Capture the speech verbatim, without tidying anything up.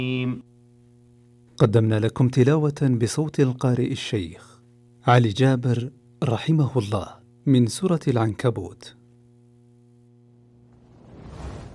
قدمنا لكم تلاوة بصوت القارئ الشيخ علي جابر رحمه الله من سورة العنكبوت.